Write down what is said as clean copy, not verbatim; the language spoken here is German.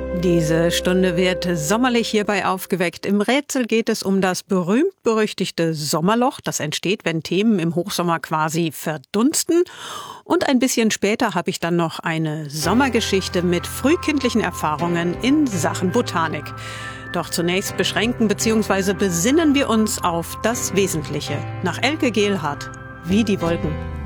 Diese Stunde wird sommerlich hierbei aufgeweckt. Im Rätsel geht es um das berühmt-berüchtigte Sommerloch. Das entsteht, wenn Themen im Hochsommer quasi verdunsten. Und ein bisschen später habe ich dann noch eine Sommergeschichte mit frühkindlichen Erfahrungen in Sachen Botanik. Doch zunächst beschränken bzw. besinnen wir uns auf das Wesentliche. Nach Elke Gehlhardt, Wie die Wolken.